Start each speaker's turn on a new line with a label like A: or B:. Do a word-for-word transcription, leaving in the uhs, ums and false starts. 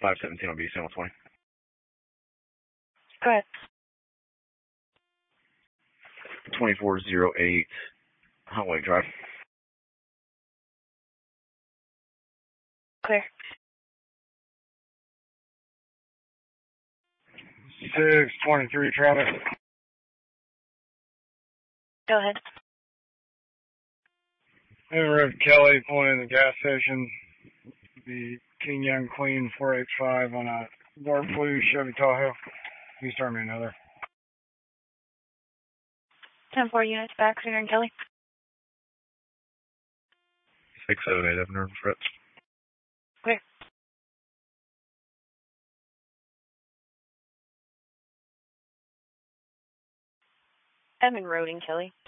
A: five seventeen will be Channel twenty.
B: Go ahead.
A: twenty-four oh eight Hunt Lake Drive.
B: Clear.
C: six twenty-three traffic.
B: Go ahead.
C: River Kelly pulling in the gas station. The King Young Queen four H five on a dark blue Chevy Tahoe. You start me another.
B: ten four units back, Sooner and Kelly.
A: six oh eight Evan Fritz.
B: Clear. Evan Road and Kelly.